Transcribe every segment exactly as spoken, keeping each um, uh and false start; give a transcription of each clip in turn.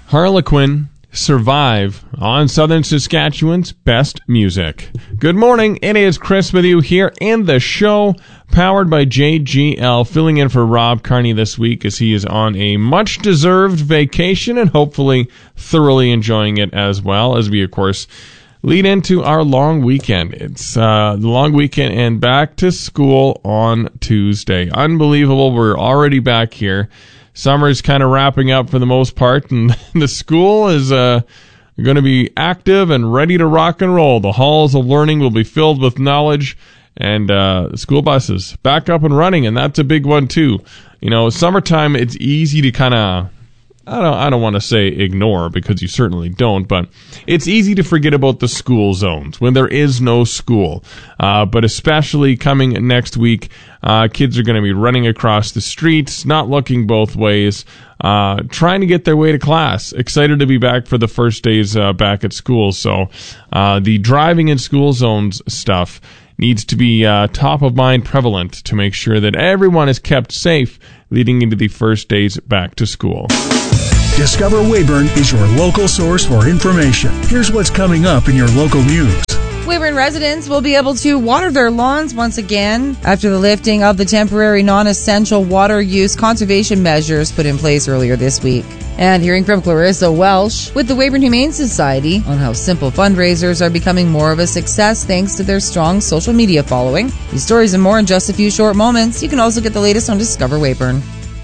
Harlequin, Survive on Southern Saskatchewan's best music. Good morning, it is Chris with you here in the show, powered by J G L, filling in for Rob Carney this week as he is on a much-deserved vacation and hopefully thoroughly enjoying it as well, as we, of course, lead into our long weekend. It's uh, the long weekend and back to school on Tuesday. Unbelievable, we're already back here. Summer's kind of wrapping up for the most part, and the school is uh, going to be active and ready to rock and roll. The halls of learning will be filled with knowledge, and uh, the school buses back up and running, and that's a big one too. You know, summertime, it's easy to kind of, I don't, I don't want to say ignore, because you certainly don't, but it's easy to forget about the school zones when there is no school. Uh, but especially coming next week, uh, kids are going to be running across the streets, not looking both ways, uh, trying to get their way to class. Excited to be back for the first days uh, back at school. So uh, the driving in school zones stuff needs to be uh, top of mind, prevalent, to make sure that everyone is kept safe leading into the first days back to school. Discover Weyburn is your local source for information. Here's what's coming up in your local news. Weyburn residents will be able to water their lawns once again after the lifting of the temporary non-essential water use conservation measures put in place earlier this week. And hearing from Clarissa Welsh with the Weyburn Humane Society on how simple fundraisers are becoming more of a success thanks to their strong social media following. These stories and more in just a few short moments. You can also get the latest on Discover Weyburn.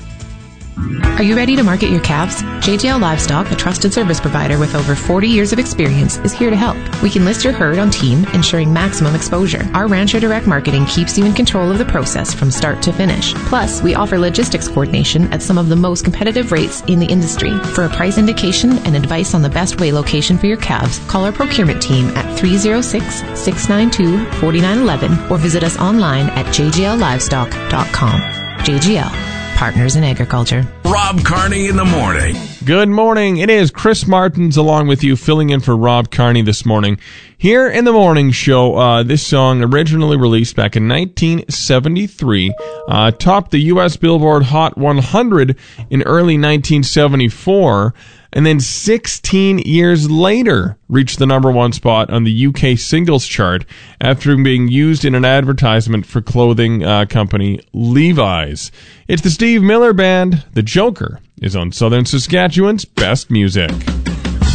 Are you ready to market your calves? J G L Livestock, a trusted service provider with over forty years of experience, is here to help. We can list your herd on team, ensuring maximum exposure. Our Rancher Direct Marketing keeps you in control of the process from start to finish. Plus, we offer logistics coordination at some of the most competitive rates in the industry. For a price indication and advice on the best weigh location for your calves, call our procurement team at three oh six, six nine two, four nine one one or visit us online at j g l livestock dot com. J G L. Partners in Agriculture. Rob Carney in the morning. Good morning. It is Chris Martins along with you, filling in for Rob Carney this morning. Here in the morning show, uh, this song, originally released back in nineteen seventy-three, uh, topped the U S Billboard Hot one hundred in early nineteen seventy-four, and then sixteen years later reached the number one spot on the U K singles chart after being used in an advertisement for clothing uh, company Levi's. It's the Steve Miller Band. The Joker is on Southern Saskatchewan's best music.